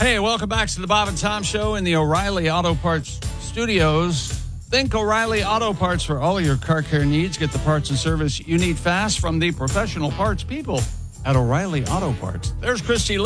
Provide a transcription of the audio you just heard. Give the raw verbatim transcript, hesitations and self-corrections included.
Hey, welcome back to the Bob and Tom Show in the O'Reilly Auto Parts Studios. Think O'Reilly Auto Parts for all your car care needs. Get the parts and service you need fast from the professional parts people at O'Reilly Auto Parts. There's Christy Lee.